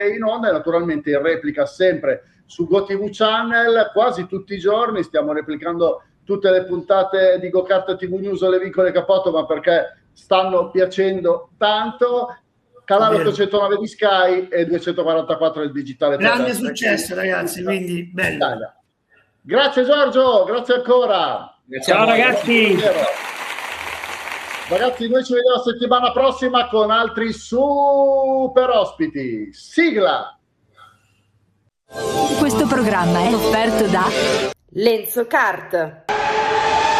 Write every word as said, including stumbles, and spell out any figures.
in onda e naturalmente in replica sempre su GoTV Channel, quasi tutti i giorni stiamo replicando tutte le puntate di GoKart T V News o le vincole Capotto, ma perché stanno piacendo tanto. Canale ottocentonove di Sky e duecentoquarantaquattro del digitale grande terrestre. successo, ragazzi, quindi bello. Italia. Grazie Giorgio, grazie ancora. Grazie Ciao ragazzi. Ragazzi, noi ci vediamo la settimana prossima con altri super ospiti. Sigla. Questo programma è offerto da Lenzo Kart.